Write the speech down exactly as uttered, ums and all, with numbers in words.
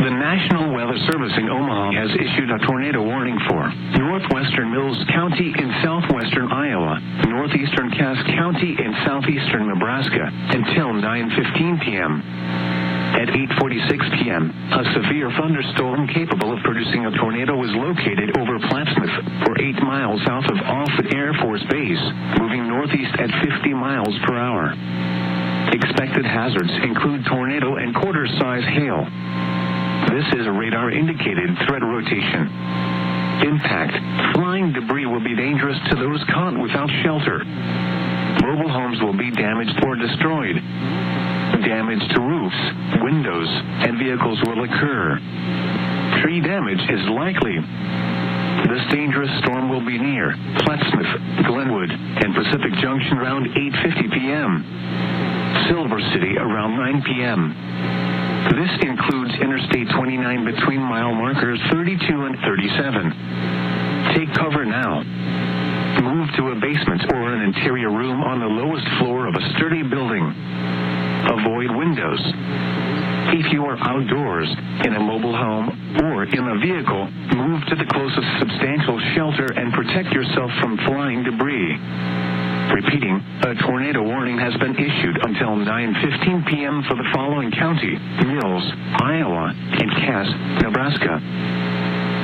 The National Weather Service in Omaha has issued a tornado warning for northwestern Mills County in southwestern Iowa, northeastern Cass County in southeastern Nebraska until nine fifteen p.m. At eight forty-six p.m., a severe thunderstorm capable of producing a tornado was located over Plattsmouth, or eight miles south of Offutt Air Force Base, moving northeast at fifty miles per hour. Expected hazards include tornado and quarter-size hail. This is a radar-indicated threat rotation. Impact. Flying debris will be dangerous to those caught without shelter. Mobile homes will be damaged or destroyed. Damage to roofs, windows, and vehicles will occur. Tree damage is likely. This dangerous storm will be near Plattsmouth, Glenwood, and Pacific Junction around eight fifty p.m. Silver City around nine p.m. This includes Interstate twenty-nine between mile markers thirty-two and thirty-seven. Take cover now. Move to a basement or an interior room on the lowest floor of a sturdy building. Avoid windows. If you are outdoors, in a mobile home, or in a vehicle, move to the closest substantial shelter and protect yourself from flying debris. Repeating, a tornado warning has been issued until nine fifteen p.m. for the following county: Mills, Iowa, and Cass, Nebraska.